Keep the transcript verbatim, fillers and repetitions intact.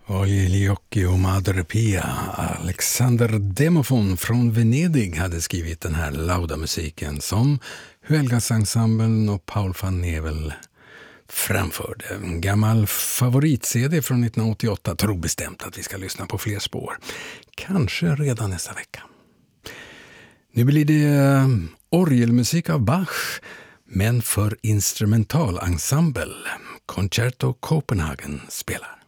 Oljejocki och Madre Pia. Alexander Demofon från Venedig hade skrivit den här laudamusiken som Huelgas-ensemblen och Paul van Nevel framförde. En gammal favorit-C D från nittonhundraåttioåtta. Tror bestämt att vi ska lyssna på fler spår. Kanske redan nästa vecka. Nu blir det orgelmusik av Bach, men för instrumentalensemble. Concerto Copenhagen spelar.